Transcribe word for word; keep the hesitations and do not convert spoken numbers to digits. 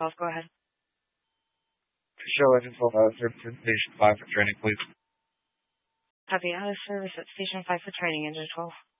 twelve, go ahead. Show Engine twelve out of service at Station five for training, please. Copy, out of service at Station five for training, Engine twelve.